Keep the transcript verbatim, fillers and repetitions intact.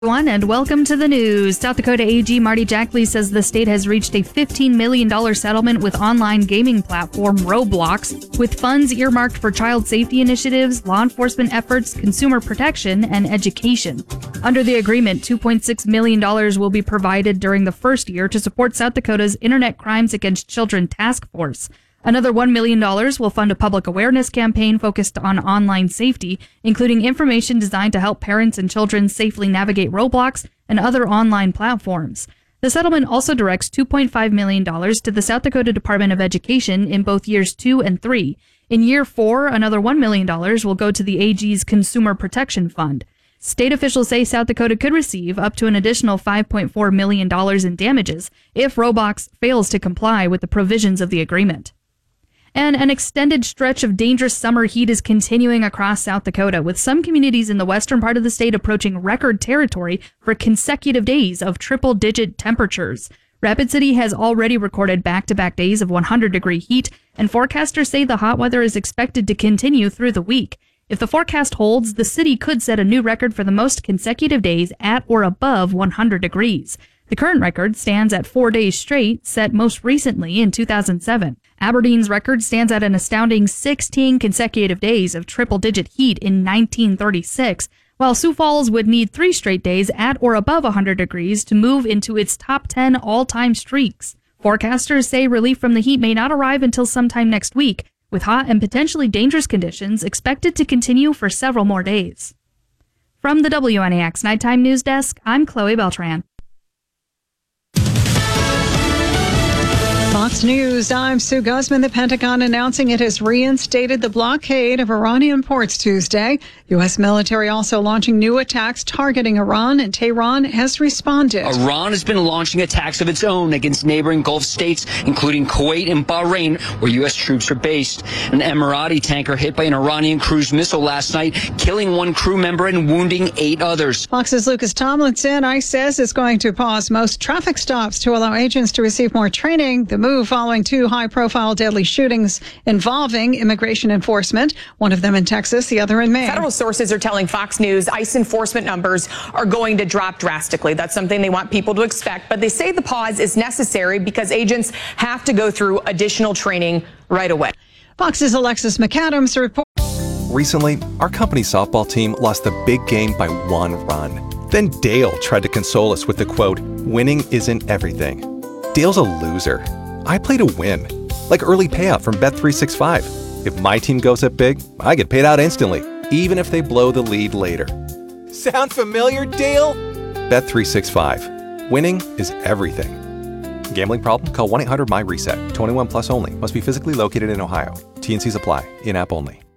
Everyone, and welcome to the news. South Dakota A G Marty Jackley says the state has reached a fifteen million dollars settlement with online gaming platform Roblox, with funds earmarked for child safety initiatives, law enforcement efforts, consumer protection, and education. Under the agreement, two point six million dollars will be provided during the first year to support South Dakota's Internet Crimes Against Children Task Force. Another one million dollars will fund a public awareness campaign focused on online safety, including information designed to help parents and children safely navigate Roblox and other online platforms. The settlement also directs two point five million dollars to the South Dakota Department of Education in both years two and three. In year four, another one million dollars will go to the A G's Consumer Protection Fund. State officials say South Dakota could receive up to an additional five point four million dollars in damages if Roblox fails to comply with the provisions of the agreement. And an extended stretch of dangerous summer heat is continuing across South Dakota, with some communities in the western part of the state approaching record territory for consecutive days of triple-digit temperatures. Rapid City has already recorded back-to-back days of one hundred degree heat, and forecasters say the hot weather is expected to continue through the week. If the forecast holds, the city could set a new record for the most consecutive days at or above one hundred degrees. The current record stands at four days straight, set most recently in two thousand seven. Aberdeen's record stands at an astounding sixteen consecutive days of triple-digit heat in nineteen thirty-six, while Sioux Falls would need three straight days at or above one hundred degrees to move into its top ten all-time streaks. Forecasters say relief from the heat may not arrive until sometime next week, with hot and potentially dangerous conditions expected to continue for several more days. From the W N A X Nighttime News Desk, I'm Chloe Beltran. Fox News, I'm Sue Guzman. The Pentagon announcing it has reinstated the blockade of Iranian ports Tuesday. U S military also launching new attacks targeting Iran, and Tehran has responded. Iran has been launching attacks of its own against neighboring Gulf states, including Kuwait and Bahrain, where U S troops are based. An Emirati tanker hit by an Iranian cruise missile last night, killing one crew member and wounding eight others. Fox's Lucas Tomlinson, ICE says it's going to pause most traffic stops to allow agents to receive more training. The move following two high-profile deadly shootings involving immigration enforcement, one of them in Texas, the other in Maine. Federal sources are telling Fox News ICE enforcement numbers are going to drop drastically. That's something they want people to expect, but they say the pause is necessary because agents have to go through additional training right away. Fox's Alexis McAdams report. Recently, our company softball team lost the big game by one run. Then Dale tried to console us with the quote, "Winning isn't everything." Dale's a loser. I play to win, like early payout from Bet three sixty-five. If my team goes up big, I get paid out instantly, even if they blow the lead later. Sound familiar, Dale? Bet three sixty-five. Winning is everything. Gambling problem? Call one eight hundred M Y RESET. twenty-one plus only. Must be physically located in Ohio. T and Cs apply. In-app only.